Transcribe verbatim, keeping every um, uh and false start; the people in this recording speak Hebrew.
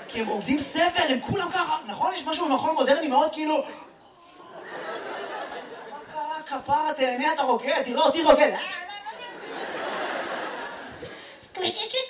כי הם רוקדים סבל, הם כולם ככה, נכון? יש משהו במחול מודרני מאוד כאילו... מה קרה? כפרה, תהנה, אתה רוקד, תראה אותי רוקד. סקוויקי